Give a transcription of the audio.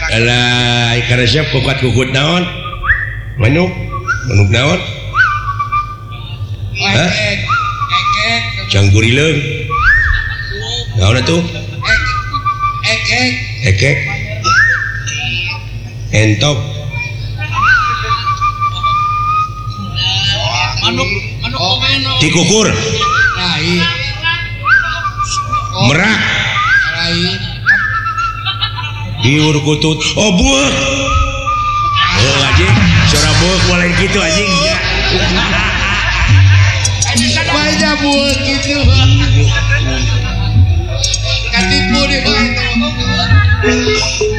alah karena siap kukat naon manuk naon hah canggurileung naon atuh ekek entok manuk tikukur merak diur kutut oh buek oh anjing suara buek mulai gitu anjing ya banyak buek gitu katipu deh